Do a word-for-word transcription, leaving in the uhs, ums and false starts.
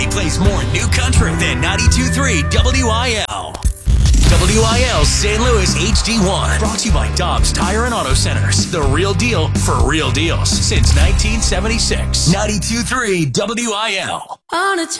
He plays more new country than ninety-two point three W I L. W I L Saint Louis H D one. Brought to you by Dobbs Tire and Auto Centers. The real deal for real deals since nineteen seventy-six. ninety-two point three W I L. On a